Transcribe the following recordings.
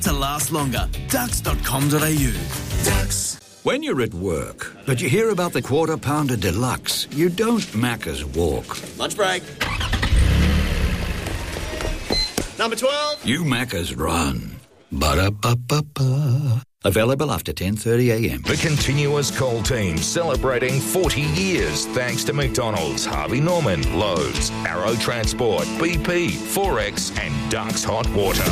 To last longer. Ducks.com.au. Ducks. When you're at work, but you hear about the Quarter Pounder Deluxe, you don't Macca's walk. Lunch break. Number 12. You Macca's run. Ba-da-ba-ba-ba. Available after 10:30am. The Continuous Call team celebrating 40 years thanks to McDonald's, Harvey Norman, Lowe's, Arrow Transport, BP, Forex and Ducks Hot Water.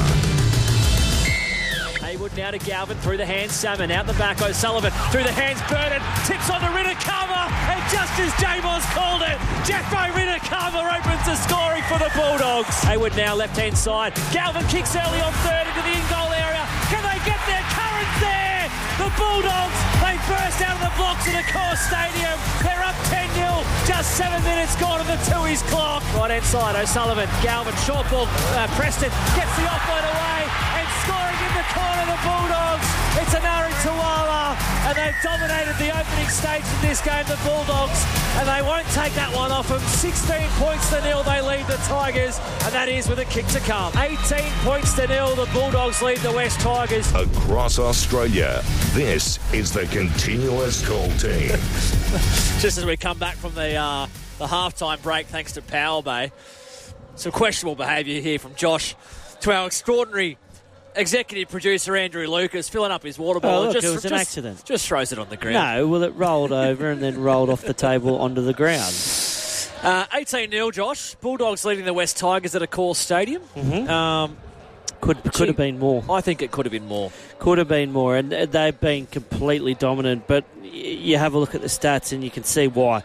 Haywood now to Galvin through the hands, Salmon out the back, O'Sullivan through the hands, Burton tips on the Rinakama, and just as J-Moss called it, Jeffro Rinakama opens the scoring for the Bulldogs. Haywood now left hand side, Galvin kicks early on third into the in-goal area, can they get there? Curran's there! The Bulldogs, they burst out of the blocks at Accor Stadium, they're up 10-0, just 7 minutes gone on the Tooheys clock. Right hand side, O'Sullivan, Galvin, short ball, Preston gets the offload away, and scoring in the corner, the Bulldogs. It's Anari Tuala, and they've dominated the opening stage of this game, the Bulldogs, and they won't take that one off them. 16 points to nil, they lead the Tigers, and that is with a kick to come. 18 points to nil, the Bulldogs lead the West Tigers. Across Australia, this is the Continuous Call team. Just as we come back from the halftime break, thanks to Power Bay, some questionable behaviour here from Josh to our extraordinary executive producer Andrew Lucas, filling up his water bottle. Look, it was an accident. Just throws it on the ground. No, well, it rolled over and then rolled off the table onto the ground. 18-0, Josh. Bulldogs leading the West Tigers at Accor Stadium. Mm-hmm. Could have been more. I think it could have been more. Could have been more, and they've been completely dominant. But you have a look at the stats and you can see why.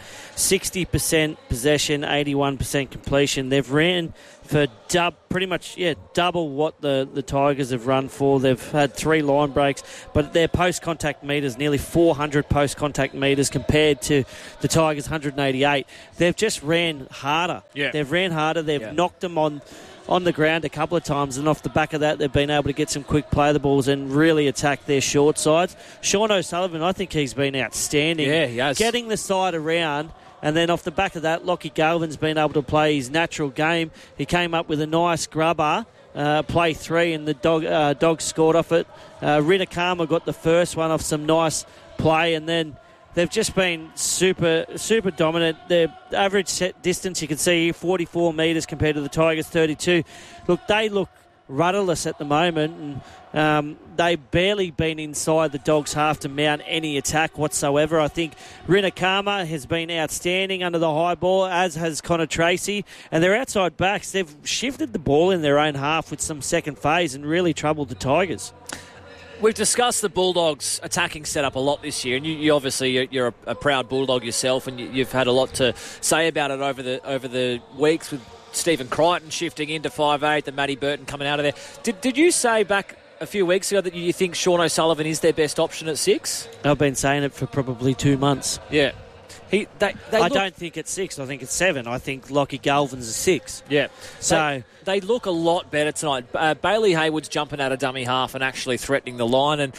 60% possession, 81% completion. They've ran for pretty much double what the Tigers have run for. They've had 3 line breaks, but their post-contact metres, nearly 400 post-contact metres compared to the Tigers' 188. They've just ran harder. Yeah. They've ran harder. They've knocked them on the ground a couple of times, and off the back of that they've been able to get some quick play the balls and really attack their short sides. Sean O'Sullivan, I think he's been outstanding. Yeah, he has. Getting the side around, and then off the back of that, Lockie Galvin's been able to play his natural game. He came up with a nice grubber, play 3, and the Dogs scored off it. Rinakama got the first one off some nice play, and then they've just been super, super dominant. Their average set distance, you can see here, 44 metres compared to the Tigers' 32. Look, they look rudderless at the moment, and they've barely been inside the Dogs' half to mount any attack whatsoever. I think Rinakama has been outstanding under the high ball, as has Connor Tracy. And their outside backs, they've shifted the ball in their own half with some second phase and really troubled the Tigers. We've discussed the Bulldogs' attacking setup a lot this year, and you obviously you're a proud Bulldog yourself, and you've had a lot to say about it over the weeks with Stephen Crichton shifting into 5'8", and Matty Burton coming out of there. Did you say back a few weeks ago that you think Sean O'Sullivan is their best option at 6? I've been saying it for probably 2 months. Yeah. I don't think it's 6. I think it's 7. I think Lockie Galvin's a 6. Yeah. So they look a lot better tonight. Bailey Haywood's jumping out of dummy half and actually threatening the line, and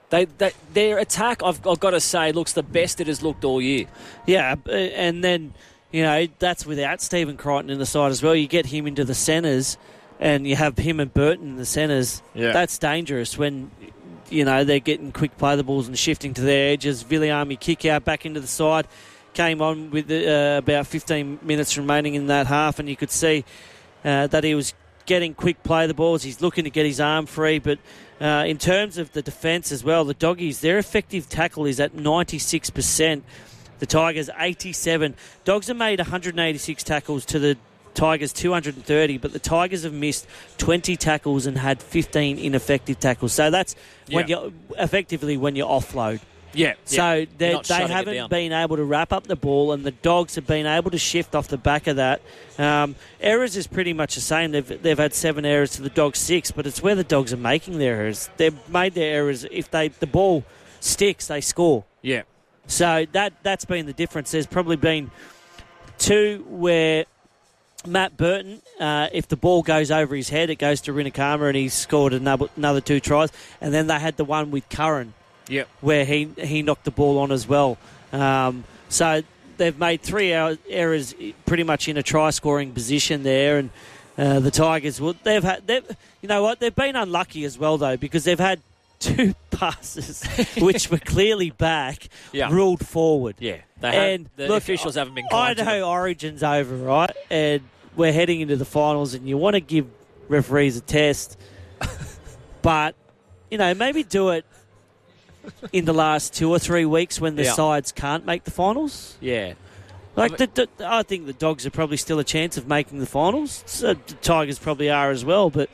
their attack, I've got to say, looks the best it has looked all year. Yeah, and then, that's without Stephen Crichton in the side as well. You get him into the centres, and you have him and Burton in the centres. Yeah. That's dangerous when they're getting quick play the balls and shifting to their edges. Viliami kick out back into the side. Came on with about 15 minutes remaining in that half, and you could see that he was getting quick play the balls. He's looking to get his arm free, but in terms of the defence as well, the Doggies, their effective tackle is at 96%. The Tigers, 87. Dogs have made 186 tackles to the Tigers 230, but the Tigers have missed 20 tackles and had 15 ineffective tackles. So that's when you offload. Yeah. So they haven't been able to wrap up the ball, and the Dogs have been able to shift off the back of that. Errors is pretty much the same. They've had 7 errors to the Dogs 6, but it's where the Dogs are making their errors. They've made their errors. If the ball sticks, they score. Yeah. So that's been the difference. There's probably been 2 where Matt Burton, if the ball goes over his head, it goes to Rinakama, and he's scored another 2 tries. And then they had the one with Curran. Yep. Where he knocked the ball on as well. So they've made 3 errors pretty much in a try-scoring position there, and the Tigers, well, you know what? They've been unlucky as well, though, because they've had 2 passes which were clearly back, ruled forward. Yeah, the officials haven't been kind. I know Origin's over, right? And we're heading into the finals, and you want to give referees a test, but maybe do it in the last 2 or 3 weeks when the sides can't make the finals. Yeah. I think the Dogs are probably still a chance of making the finals. So the Tigers probably are as well. But,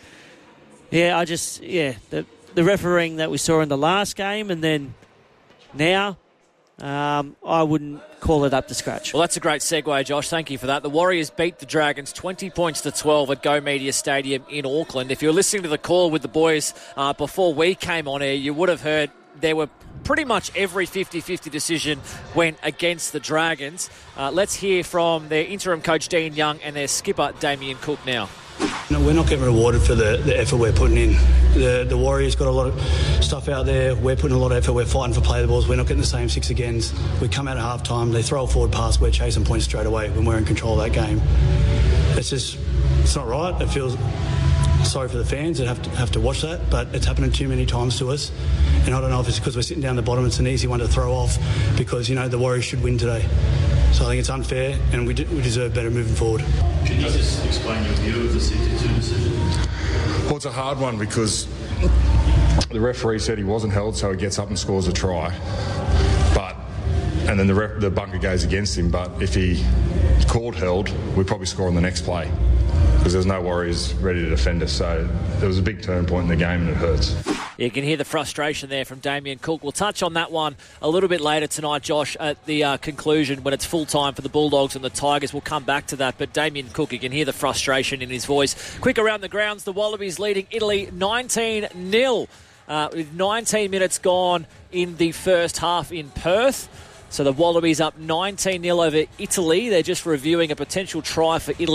the refereeing that we saw in the last game and then now, I wouldn't call it up to scratch. Well, that's a great segue, Josh. Thank you for that. The Warriors beat the Dragons 20 points to 12 at Go Media Stadium in Auckland. If you were listening to the call with the boys before we came on air, you would have heard there were pretty much every 50-50 decision went against the Dragons. Let's hear from their interim coach, Dean Young, and their skipper, Damien Cook, now. No, we're not getting rewarded for the effort we're putting in. The Warriors got a lot of stuff out there. We're putting a lot of effort. We're fighting for play the balls. We're not getting the same 6 agains. We come out at half time. They throw a forward pass. We're chasing points straight away when we're in control of that game. It's not right. It feels sorry for the fans that have to watch that, but it's happening too many times to us. And I don't know if it's because we're sitting down the bottom. It's an easy one to throw off because, the Warriors should win today. So I think it's unfair and we deserve better moving forward. Can you just explain your view of the 62 decision? Well, it's a hard one because the referee said he wasn't held, so he gets up and scores a try. And then the bunker goes against him. But if he called held, we'd probably score on the next play because there's no Warriors ready to defend us. So there was a big turning point in the game and it hurts. You can hear the frustration there from Damien Cook. We'll touch on that one a little bit later tonight, Josh, at the conclusion when it's full time for the Bulldogs and the Tigers. We'll come back to that. But Damien Cook, you can hear the frustration in his voice. Quick around the grounds, the Wallabies leading Italy 19-0 with 19 minutes gone in the first half in Perth. So the Wallabies up 19-0 over Italy. They're just reviewing a potential try for Italy